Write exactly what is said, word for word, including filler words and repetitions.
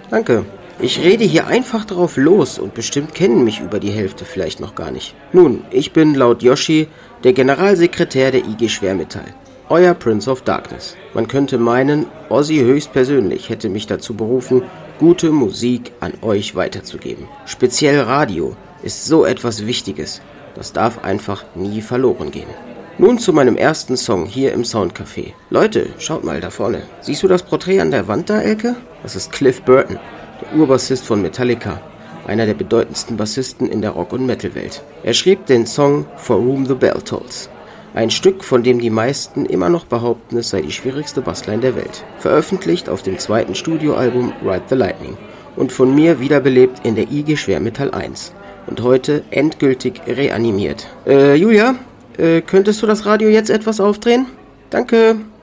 Danke. Ich rede hier einfach drauf los und bestimmt kennen mich über die Hälfte vielleicht noch gar nicht. Nun, ich bin laut Yoshi der Generalsekretär der I G Schwermetall. Euer Prince of Darkness. Man könnte meinen, Ozzy höchstpersönlich hätte mich dazu berufen, gute Musik an euch weiterzugeben. Speziell Radio ist so etwas Wichtiges. Das darf einfach nie verloren gehen. Nun zu meinem ersten Song hier im Soundcafé. Leute, schaut mal da vorne. Siehst du das Porträt an der Wand da, Elke? Das ist Cliff Burton, der Urbassist von Metallica. Einer der bedeutendsten Bassisten in der Rock- und Metal-Welt. Er schrieb den Song For Whom the Bell Tolls. Ein Stück, von dem die meisten immer noch behaupten, es sei die schwierigste Bassline der Welt. Veröffentlicht auf dem zweiten Studioalbum Ride the Lightning und von mir wiederbelebt in der I G Schwermetall eins und heute endgültig reanimiert. Äh, Julia, äh, könntest du das Radio jetzt etwas aufdrehen? Danke.